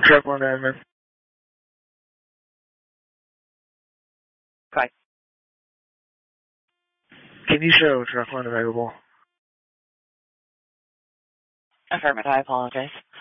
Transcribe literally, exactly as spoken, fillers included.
Truck one admin. Hi. Can you show truck one available? Affirmative, I apologize.